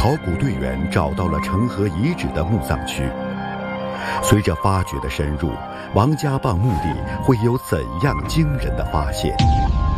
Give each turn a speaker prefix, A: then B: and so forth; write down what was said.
A: 考古队员找到了成河遗址的墓葬区。随着发掘的深入，王家浜墓地会有怎样惊人的发现？